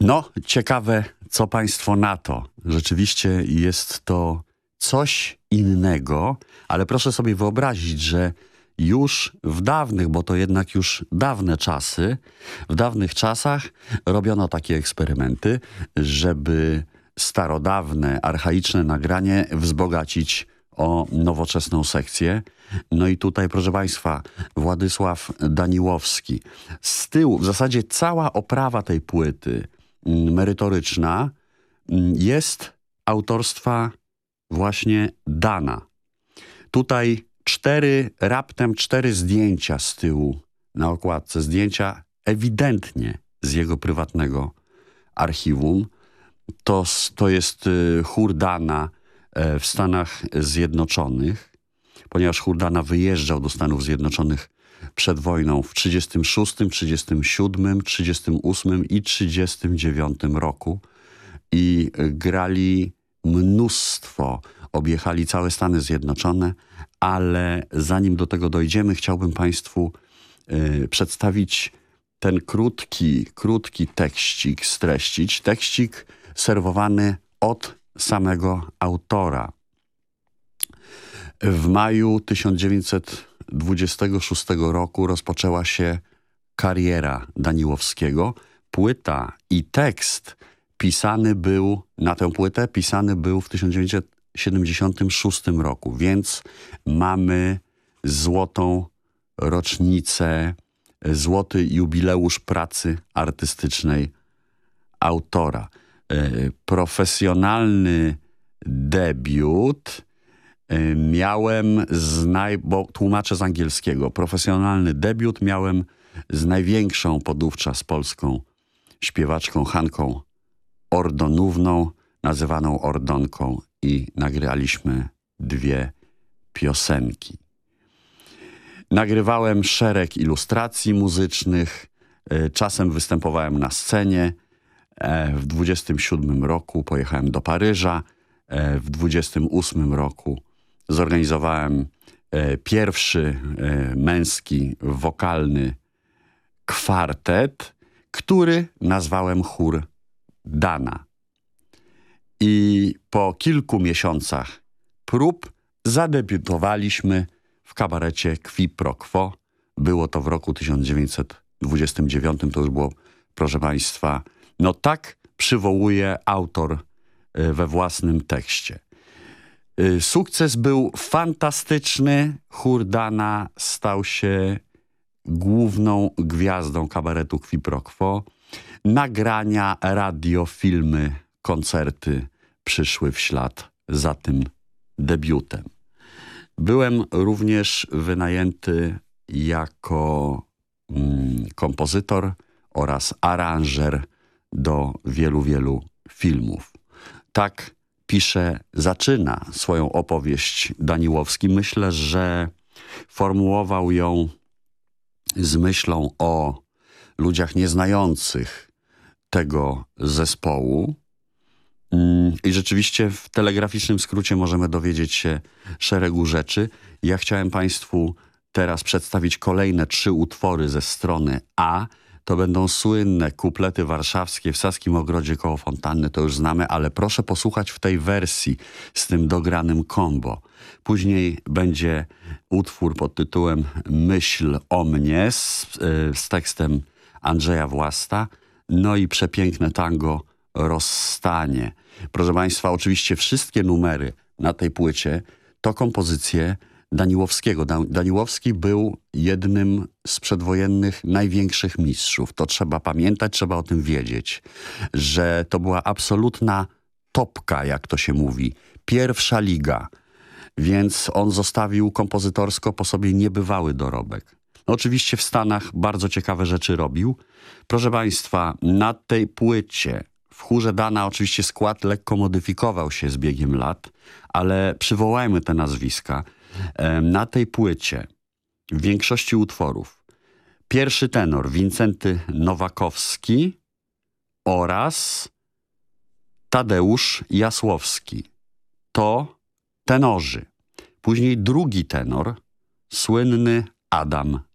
No, ciekawe, co państwo na to. Rzeczywiście jest to coś innego, ale proszę sobie wyobrazić, że już w dawnych, bo to jednak już dawne czasy, w dawnych czasach robiono takie eksperymenty, żeby starodawne, archaiczne nagranie wzbogacić o nowoczesną sekcję. No i tutaj, proszę państwa, Władysław Daniłowski. Z tyłu, w zasadzie cała oprawa tej płyty merytoryczna jest autorstwa właśnie Dana. Tutaj raptem cztery zdjęcia z tyłu na okładce. Zdjęcia ewidentnie z jego prywatnego archiwum. To jest chór Dana w Stanach Zjednoczonych, ponieważ chór Dana wyjeżdżał do Stanów Zjednoczonych przed wojną w 1936, 1937, 1938 i 1939 roku i grali mnóstwo, objechali całe Stany Zjednoczone, ale zanim do tego dojdziemy, chciałbym państwu przedstawić ten krótki tekścik, streścić. Tekścik serwowany od samego autora. W maju 1926 roku rozpoczęła się kariera Daniłowskiego. Płyta i tekst na tę płytę pisany był w 1976 roku, więc mamy złotą rocznicę, złoty jubileusz pracy artystycznej autora. Profesjonalny debiut miałem bo tłumaczę z angielskiego. Profesjonalny debiut miałem z największą podówczas polską śpiewaczką Hanką Ordonówną, nazywaną Ordonką, i nagraliśmy 2 piosenki. Nagrywałem szereg ilustracji muzycznych, czasem występowałem na scenie. W 27 roku pojechałem do Paryża. W 28 roku zorganizowałem pierwszy męski wokalny kwartet, który nazwałem Chór Dana. I po kilku miesiącach prób zadebiutowaliśmy w kabarecie Qui Pro Quo. Było to w roku 1929. To już było, proszę państwa, no tak przywołuje autor we własnym tekście. Sukces był fantastyczny. Chór Dana stał się główną gwiazdą kabaretu Qui Pro Quo. Nagrania, radio, filmy, koncerty przyszły w ślad za tym debiutem. Byłem również wynajęty jako kompozytor oraz aranżer do wielu filmów. Tak zaczyna swoją opowieść Daniłowski. Myślę, że formułował ją z myślą o ludziach nieznających tego zespołu. I rzeczywiście w telegraficznym skrócie możemy dowiedzieć się szeregu rzeczy. Ja chciałem państwu teraz przedstawić kolejne 3 utwory ze strony A. To będą słynne kuplety warszawskie w Saskim Ogrodzie koło fontanny, to już znamy, ale proszę posłuchać w tej wersji z tym dogranym combo. Później będzie utwór pod tytułem Myśl o mnie z tekstem Andrzeja Własta, no i przepiękne tango Rozstanie. Proszę państwa, oczywiście wszystkie numery na tej płycie to kompozycje Daniłowskiego. Daniłowski był jednym z przedwojennych największych mistrzów. To trzeba pamiętać, trzeba o tym wiedzieć, że to była absolutna topka, jak to się mówi. Pierwsza liga. Więc on zostawił kompozytorsko po sobie niebywały dorobek. No, oczywiście w Stanach bardzo ciekawe rzeczy robił. Proszę państwa, na tej płycie w chórze Dana oczywiście skład lekko modyfikował się z biegiem lat, ale przywołajmy te nazwiska. Na tej płycie w większości utworów pierwszy tenor Wincenty Nowakowski oraz Tadeusz Jasłowski. To tenorzy. Później drugi tenor, słynny Adam